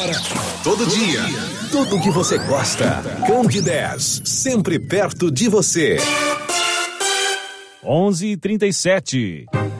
Todo dia. Tudo o que você gosta. Candidez, sempre perto de você. 11h37.